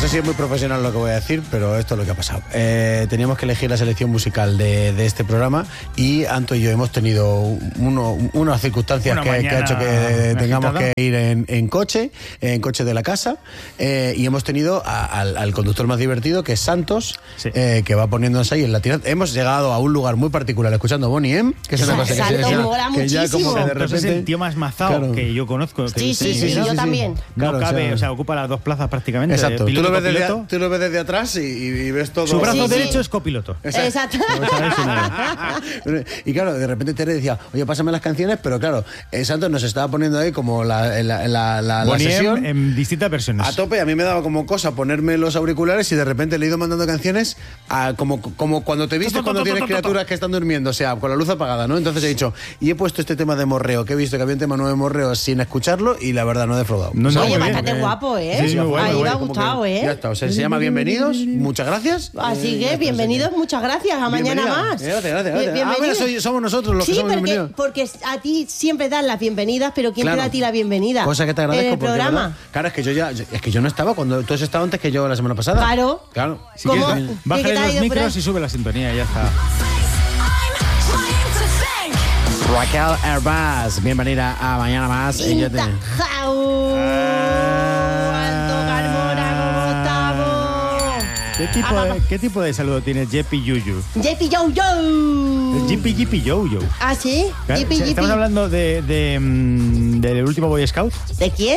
sé si es muy profesional lo que voy a decir, pero esto es lo que ha pasado. Teníamos que elegir la selección musical de este programa y Anto y yo hemos tenido unas circunstancias que ha hecho que tengamos que ir en coche de la casa, y hemos tenido al conductor más divertido, que es Santos, sí, que va poniéndonos ahí en la tirada. Hemos llegado a un lugar muy particular escuchando Bonnie M, que es una cosa que ya como que de repente... es el tío más mazao que yo conozco. Sí, yo también. No cabe, o sea, ocupa las dos plazas prácticamente. Exacto. Tú lo ves desde atrás y ves todo. Su brazo derecho es copiloto. Exacto. Y claro, de repente Tere decía, oye, pásame las canciones, pero claro, Santos nos estaba poniendo ahí como la sesión en distintas versiones. A tope. A mí me daba como cosa ponerme los auriculares y de repente le he ido mandando canciones como cuando te viste cuando tienes criaturas que están durmiendo, o sea, con la luz apagada, ¿no? Entonces he dicho, y he puesto este tema de morreo, que he visto que había un tema nuevo de morreo sin escucharlo y la verdad no he defraudado. Oye, bastante guapo, ¿eh? Sí, bueno, ahí me ha gustado, ¿eh? Ya está, o sea, se llama Bienvenidos, muchas gracias. Así que bienvenidos, muchas gracias, a mañana más. Gracias. Mira, somos nosotros los que somos bienvenidos. Porque a ti siempre dan las bienvenidas, pero ¿quién te da a ti la bienvenida? Cosa que te agradezco en el programa. Claro, es que yo no estaba cuando tú has estado antes que yo la semana pasada. Claro. Si quieres, bájale los micros y sube la sintonía y ya está. Raquel Herbaz, bienvenida a Mañana Más. Alto Carmona, ¿cómo estamos? ¿Qué tipo de saludo tiene Jeppy Yuyu? Jeppy Yo. Jeppy Yo. ¿Ah, sí? Claro, estamos hablando del último Boy Scout. ¿De quién?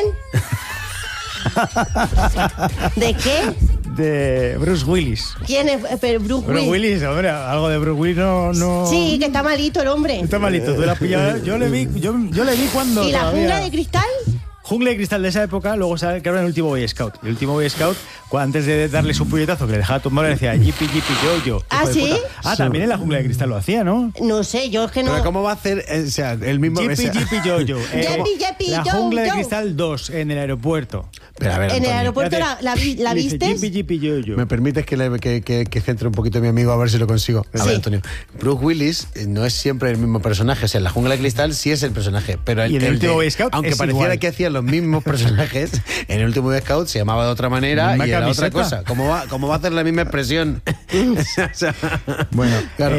¿De qué? De Bruce Willis. ¿Quién es Bruce Willis? Hombre, algo de Bruce Willis no... Sí, que está malito el hombre. Está malito. Tú la has pillado. Yo le vi cuando... ¿Y la jungla de cristal? Jungla de cristal de esa época, luego sale que era el último Boy Scout. Y el último Boy Scout, antes de darle su puñetazo que le dejaba tumbar, le decía Yippee Yo. ¿Ah, sí? También en la Jungla de cristal lo hacía, ¿no? No sé, yo es que no... ¿Pero cómo va a hacer el mismo... Yippee Yo. La Jungla de Yo. Cristal 2 en el aeropuerto. Pero a ver, ¿En el Antonio, aeropuerto la viste? Yippee Yo. ¿Me permites que centre un poquito a mi amigo a ver si lo consigo? A ver, Antonio. Bruce Willis no es siempre el mismo personaje. O sea, en la Jungla de Cristal sí es el personaje. Pero y en el último Boy Scout aunque es pareciera igual. que hacían los misnos personajes, en el último Boy Scout se llamaba de otra manera y era otra cosa. ¿Cómo va a hacer la misma expresión? O sea, bueno, claro.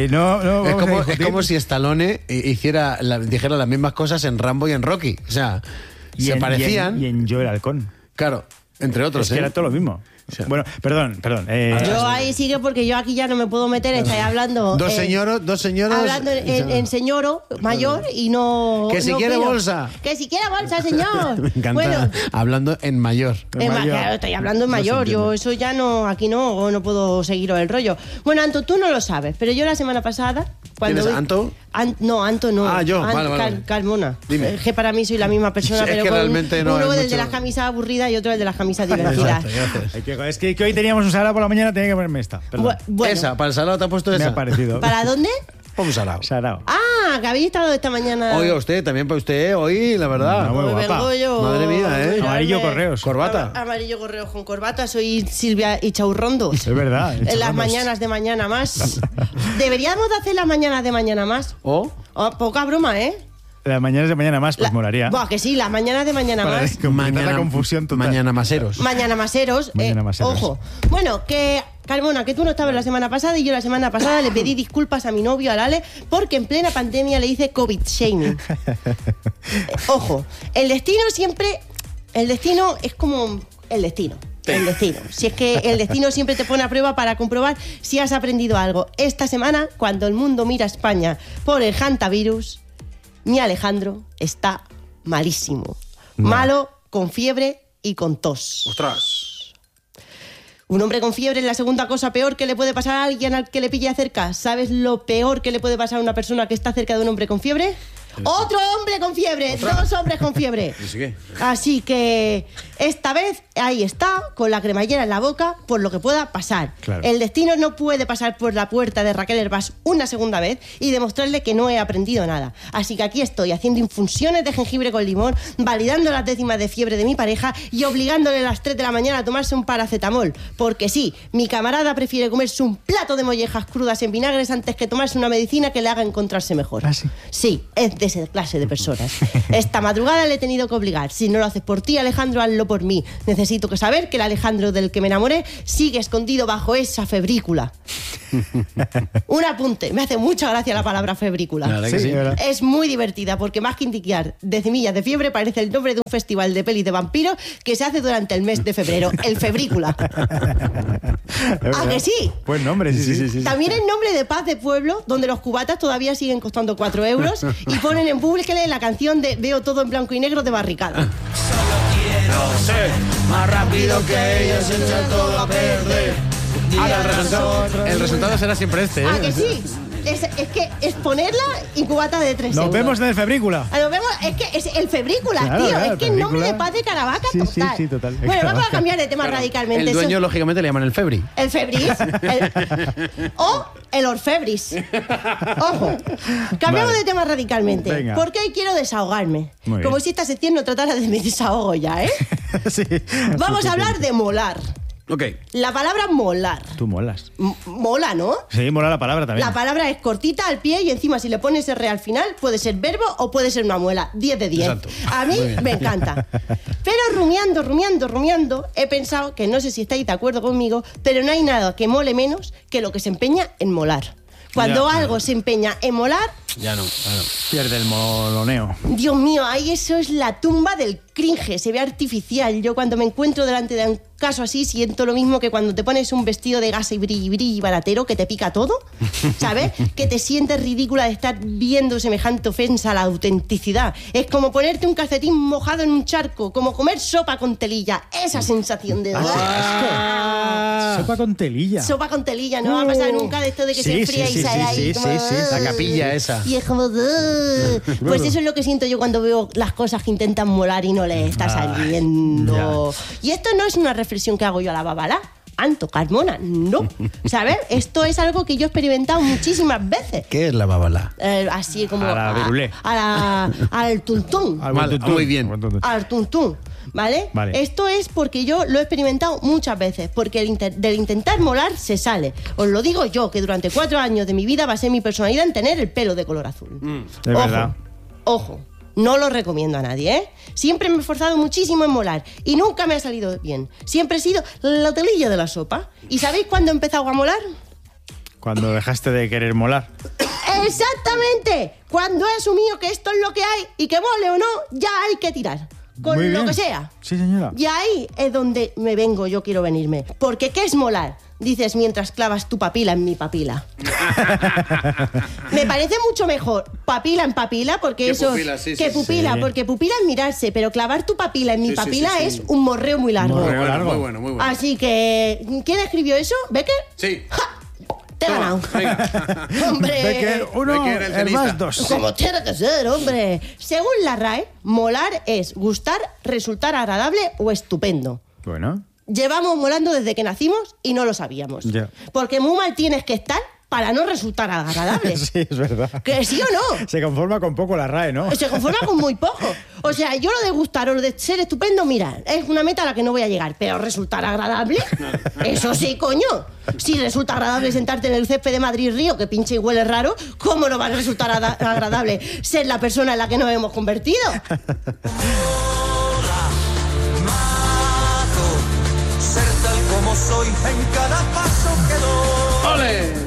Es como si Stallone dijera las mismas cosas en Rambo y en Rocky. O sea, se parecían. Y en Joe el Halcón. Claro, entre otros. Es que era todo lo mismo. Sí. Bueno, perdón. Yo ahí sigue porque yo aquí ya no me puedo meter, estáis hablando... Dos señoros... Hablando en señoro mayor y no... Que si no quiere opino. bolsa. Que si quiere bolsa, señor. Me encanta. Bueno, hablando en mayor. Claro, estoy hablando en mayor. Yo eso ya no... Aquí no puedo seguiros el rollo. Bueno, Anto, tú no lo sabes, pero yo la semana pasada... ¿Tienes Anto? No, Anto no. Ah, yo. Vale. Carmona. Dime. Es que para mí soy la misma persona, pero que con realmente no uno es el mucho... de las camisas aburridas y otro el de las camisas divertidas. Es que hoy teníamos un salado por la mañana, tenía que ponerme esta. Bueno. Esa, para el salado te ha puesto esa. Me ha parecido. ¿Para dónde? Un salado. Ah, que habéis estado esta mañana. Oiga, usted, también para usted, hoy, la verdad. Muy guapa. Madre mía, ¿eh? Amarillo correos. Corbata. Amarillo correos con corbata. Soy Silvia Ichaurrondo. Es verdad. En las mañanas de Mañana Más. Deberíamos de hacer las mañanas de Mañana Más. Poca broma, ¿eh? Las mañanas de Mañana Más, pues molaría. Buah, que sí, las mañanas de Mañana Más. Mañana confusión total. Mañana Maseros. Mañana Maseros. Ojo. Bueno, que... Carmona, que tú no estabas la semana pasada y yo la semana pasada le pedí disculpas a mi novio, al Ale, porque en plena pandemia le hice COVID-shaming. Ojo, el destino es como el destino. El destino. Si es que el destino siempre te pone a prueba para comprobar si has aprendido algo. Esta semana, cuando el mundo mira a España por el hantavirus, mi Alejandro está malísimo. No. Malo, con fiebre y con tos. ¡Ostras! Un hombre con fiebre es la segunda cosa peor que le puede pasar a alguien al que le pille cerca. ¿Sabes lo peor que le puede pasar a una persona que está cerca de un hombre con fiebre? ¡Otro hombre con fiebre! ¡Dos hombres con fiebre! Así que esta vez ahí está, con la cremallera en la boca, por lo que pueda pasar. Claro. El destino no puede pasar por la puerta de Raquel Herbaz una segunda vez y demostrarle que no he aprendido nada. Así que aquí estoy, haciendo infusiones de jengibre con limón, validando las décimas de fiebre de mi pareja y obligándole a las 3 de la mañana a tomarse un paracetamol. Porque sí, mi camarada prefiere comerse un plato de mollejas crudas en vinagres antes que tomarse una medicina que le haga encontrarse mejor. ¿Ah, sí? Sí, es de esa clase de personas. Esta madrugada le he tenido que obligar. Si no lo haces por ti, Alejandro, hazlo por mí. Necesito saber que el Alejandro del que me enamoré sigue escondido bajo esa febrícula. Un apunte. Me hace mucha gracia la palabra febrícula. Sí, es muy divertida porque más que indicar decimillas de fiebre parece el nombre de un festival de pelis de vampiros que se hace durante el mes de febrero. El febrícula. ¿A que sí? Buen nombre, sí. También el nombre de Paz de Pueblo, donde los cubatas todavía siguen costando 4 euros y ponen en público la canción de Veo todo en blanco y negro de Barricada. Solo quiero ser más rápido que ellos, echar todo a perder. Ahora el resultado será siempre este, ¿eh? ¿A que sí? Es que es ponerla y cubata de 3 euros. Nos vemos en el febrícula. Nos vemos, es que es el febrícula, claro, tío. Claro, es que el nombre de Paz de Caravaca, total. Sí, total. Bueno, vamos a cambiar de tema radicalmente. El dueño, lógicamente, le llaman el febri. El febris. O el orfebris. Ojo. Cambiamos de tema radicalmente. Venga. Porque hoy quiero desahogarme. Muy bien. Como si esta sección no tratara de mi desahogo ya, ¿eh? Sí. Vamos a hablar de molar. Ok. La palabra molar. Tú molas. Mola, ¿no? Sí, mola la palabra también. La palabra es cortita al pie y encima si le pones R al final puede ser verbo o puede ser una muela. 10 de 10. Exacto. A mí me encanta. Pero rumiando, he pensado que no sé si estáis de acuerdo conmigo, pero no hay nada que mole menos que lo que se empeña en molar. Cuando algo se empeña en molar... Ya no, claro. Pierde el moloneo. Dios mío, ahí eso es la tumba del cringe, se ve artificial. Yo cuando me encuentro delante de un caso así siento lo mismo que cuando te pones un vestido de gasa y brilli baratero que te pica todo, ¿sabes? Que te sientes ridícula de estar viendo semejante ofensa a la autenticidad. Es como ponerte un calcetín mojado en un charco, como comer sopa con telilla. Esa sensación de... Sopa con telilla. Sopa con telilla, no ha pasado nunca de esto de que se enfría y sale ahí como... La capilla esa. Y es como... Pues eso es lo que siento yo cuando veo las cosas que intentan molar y no les está saliendo. Y esto no es una reflexión que hago yo a la babalá. Anto, Carmona, no. ¿Sabes? Esto es algo que yo he experimentado muchísimas veces. ¿Qué es la babalá? Así como... A la virulé. Al tuntún. Muy bien. Al tuntún. ¿Vale? Esto es porque yo lo he experimentado muchas veces, porque del intentar molar se sale. Os lo digo yo, que durante 4 años de mi vida basé mi personalidad en tener el pelo de color azul. De verdad. Ojo, no lo recomiendo a nadie, ¿eh? Siempre me he esforzado muchísimo en molar y nunca me ha salido bien. Siempre he sido la telilla de la sopa. ¿Y sabéis cuándo he empezado a molar? Cuando dejaste de querer molar. ¡Exactamente! Cuando he asumido que esto es lo que hay y que mole o no, ya hay que tirar. Con lo que sea. Sí, señora. Y ahí es donde me vengo, yo quiero venirme. Porque ¿qué es molar? Dices mientras clavas tu papila en mi papila. Me parece mucho mejor papila en papila, porque eso... Pupila, que pupila, porque pupila es mirarse, pero clavar tu papila en mi papila es un morreo muy largo. Muy bueno. Así que, ¿quién escribió eso? ¿Becker? Sí. ¡Ja! Te he ganado. Hombre. Becker 1, el más 2. Como tiene que ser, hombre. Según la RAE, molar es gustar, resultar agradable o estupendo. Bueno. Llevamos molando desde que nacimos y no lo sabíamos. Ya. Porque muy mal tienes que estar para no resultar agradable. Sí, es verdad. ¿Que sí o no? Se conforma con poco la RAE, ¿no? Se conforma con muy poco. O sea, yo lo de gustar o de ser estupendo, mira, es una meta a la que no voy a llegar. Pero resultar agradable, eso sí, coño. Si resulta agradable sentarte en el césped de Madrid-Río, que pinche y huele raro, ¿cómo no va a resultar agradable ser la persona en la que nos hemos convertido? Ser tal como soy en cada paso que doy. ¡Ole!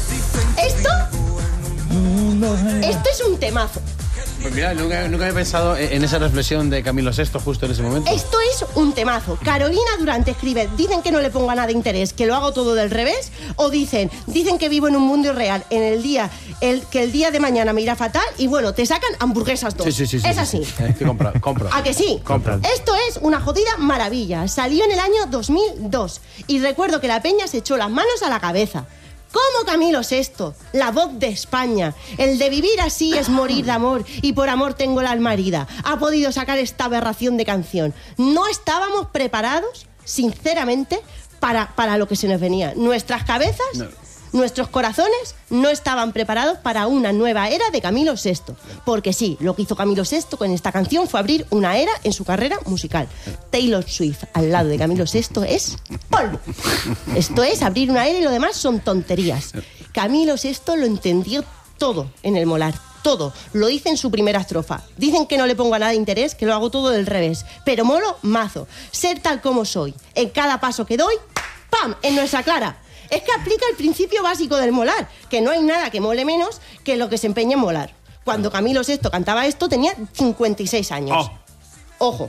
Esto es un temazo. Pues mira, nunca había pensado en esa reflexión de Camilo VI justo en ese momento. Esto es un temazo. Carolina Durante escribe, dicen que no le ponga nada de interés, que lo hago todo del revés, o dicen que vivo en un mundo irreal, en el día, que el día de mañana me irá fatal, y bueno, te sacan hamburguesas 2. Sí. Es así. Compro. ¿A que sí? Compro. Esto es una jodida maravilla. Salió en el año 2002 y recuerdo que la peña se echó las manos a la cabeza. ¿Cómo Camilo VI, la voz de España, el de vivir así es morir de amor y por amor tengo la alma herida, ha podido sacar esta aberración de canción? No estábamos preparados, sinceramente, para lo que se nos venía. Nuestras cabezas, nuestros corazones no estaban preparados para una nueva era de Camilo VI. Porque sí, lo que hizo Camilo VI con esta canción fue abrir una era en su carrera musical. Taylor Swift al lado de Camilo VI es polvo. Esto es abrir una era y lo demás son tonterías. Camilo VI lo entendió todo en el molar. todo. Lo dice en su primera estrofa. Dicen que no le pongo a nada de interés, que lo hago todo del revés. Pero molo, mazo. Ser tal como soy. En cada paso que doy, ¡pam!, en nuestra clara. Es que aplica el principio básico del molar, que no hay nada que mole menos que lo que se empeñe en molar. Cuando Camilo VI cantaba esto tenía 56 años. Ojo,